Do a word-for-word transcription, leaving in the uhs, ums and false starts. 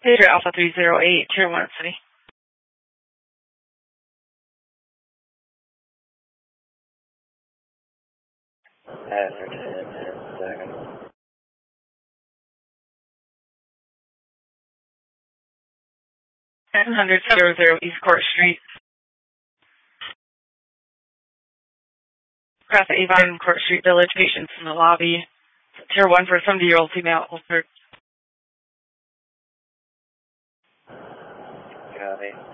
Pager Alpha three zero eight, Tier one City. After ten, ten seconds. seven hundred zero zero East Court Street. Across the Avon Court Street Village, patients in the lobby. Tier one for a seventy-year-old female ulcer. Copy.